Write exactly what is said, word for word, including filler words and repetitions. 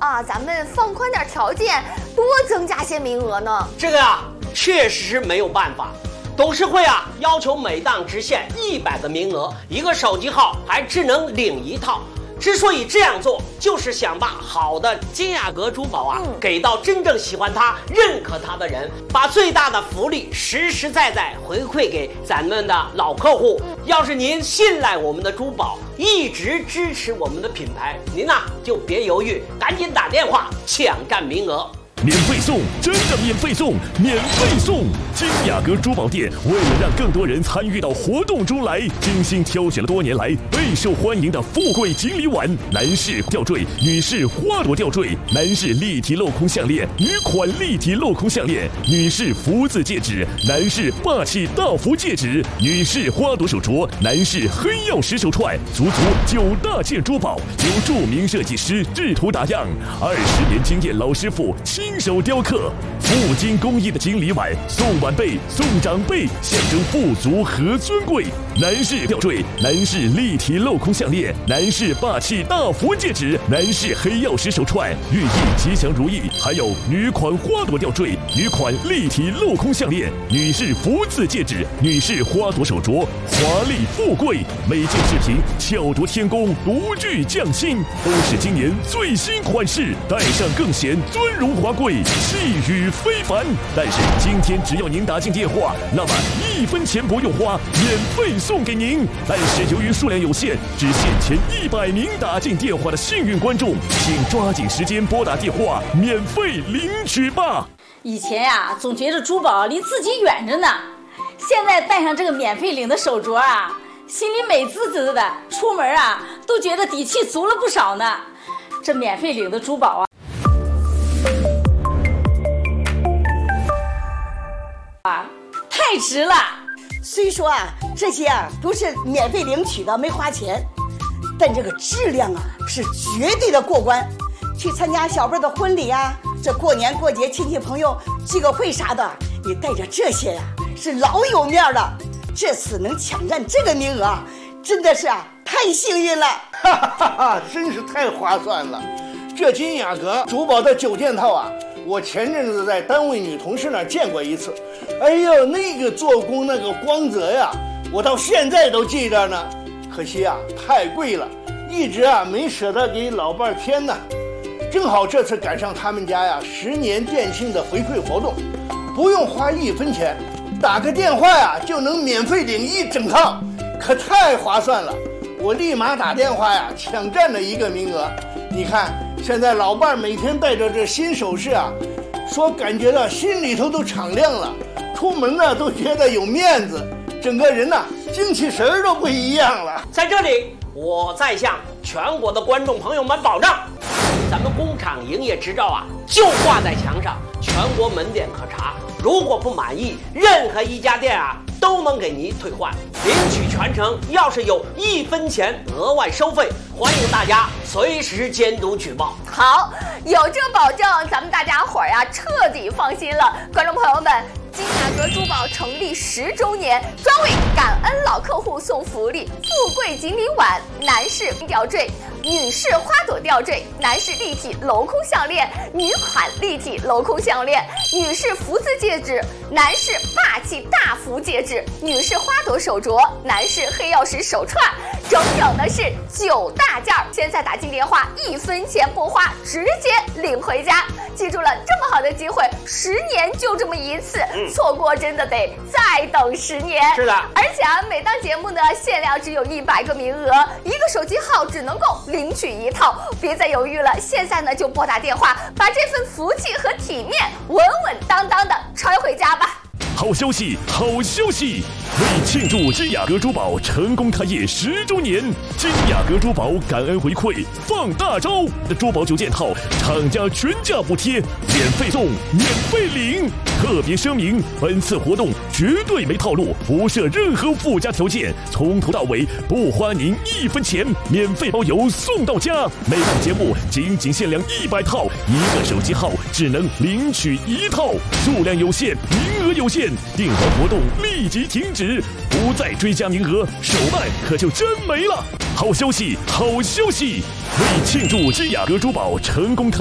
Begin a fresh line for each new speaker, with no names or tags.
啊，咱们放宽点条件，多增加些名额呢？
这个呀，确实是没有办法。董事会啊，要求每档只限一百个名额，一个手机号还只能领一套。之所以这样做，就是想把好的金雅阁珠宝啊，嗯、给到真正喜欢它、认可它的人，把最大的福利实实在在回馈给咱们的老客户。嗯、要是您信赖我们的珠宝，一直支持我们的品牌，您呐、啊、就别犹豫，赶紧打电话抢占名额。
免费送，真的免费送，免费送！金雅阁珠宝店为了让更多人参与到活动中来，精心挑选了多年来备受欢迎的富贵锦鲤碗、男士吊坠、女士花朵吊坠、男士立体镂空项链、女款立体镂空项链、女士福字戒指、男士霸气大福戒指、女士花朵手镯、男士黑曜石手串，足足九大件珠宝，由著名设计师制图打样，二十年经验老师傅亲手雕刻，镀金工艺的锦鲤碗，送晚辈送长辈，象征富足和尊贵。男士吊坠、男士立体镂空项链、男士霸气大福戒指、男士黑曜石手串，寓意吉祥如意。还有女款花朵吊坠、女款立体镂空项链、女士福字戒指、女士花朵手镯，华丽富贵。每件饰品巧夺天工，独具匠心，都是今年最新款式，戴上更显尊荣华贵。气宇非凡，但是今天只要您打进电话，那么一分钱不用花，免费送给您。但是由于数量有限，只限前一百名打进电话的幸运观众，请抓紧时间拨打电话，免费领取吧。
以前呀、啊，总觉得珠宝离自己远着呢，现在戴上这个免费领的手镯啊，心里美滋滋的，出门啊都觉得底气足了不少呢。这免费领的珠宝啊。啊，太值了！
虽说啊，这些啊都是免费领取的，没花钱，但这个质量啊是绝对的过关。去参加小辈的婚礼啊，这过年过节亲戚朋友聚个会啥的，你带着这些呀、啊，是老有面了。这次能抢占这个名额啊，真的是啊太幸运了！
哈哈哈，真是太划算了。这金雅阁珠宝的九件套啊，我前阵子在单位女同事那儿见过一次，哎呦，那个做工那个光泽呀，我到现在都记着呢。可惜啊，太贵了，一直啊没舍得给老伴儿添呢。正好这次赶上他们家呀十年店庆的回馈活动，不用花一分钱，打个电话呀就能免费领一整套，可太划算了。我立马打电话呀抢占了一个名额。你看现在老伴儿每天带着这新首饰啊，说感觉到心里头都敞亮了，出门呢都觉得有面子，整个人呢精气神儿都不一样了。
在这里我再向全国的观众朋友们保障，咱们工厂营业执照啊就挂在墙上，全国门店可查，如果不满意，任何一家店啊都能给您退换，领取全程要是有一分钱额外收费，欢迎大家随时监督举报。
好，有这保证，咱们大家伙儿呀彻底放心了。观众朋友们，金雅阁珠宝成立十周年，专为感恩老客户送福利，富贵锦鲤碗、男士吊坠、女士花朵吊坠、男士立体镂空项链、女款立体镂空项链、女士福字戒指、男士霸气大福戒指、女士花朵手镯、男士黑曜石手串，整整的是九大件。现在打进电话，一分钱不花，直接领回家。记住了，这么好的机会，十年就这么一次，嗯、错过真的得再等十年。
是的，
而且啊，每档节目呢限量只有一百个名额，一个手机号只能够领取一套，别再犹豫了，现在呢就拨打电话，把这份福气和体面稳稳当当的揣回家吧。
好消息，好消息！为庆祝金雅阁珠宝成功开业十周年，金雅阁珠宝感恩回馈放大招的珠宝九件套，厂家全价补贴，免费送，免费领。特别声明，本次活动绝对没套路，不设任何附加条件，从头到尾不花您一分钱，免费包邮送到家。每档节目仅仅限量一百套，一个手机号只能领取一套，数量有限，名额有限，订完活动立即停止，不再追加名额，手慢可就真没了。好消息，好消息！为庆祝金雅阁珠宝成功开